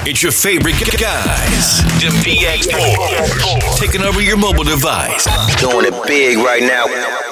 It's your favorite guys, the PA4, taking over your mobile device. Doing it big right now.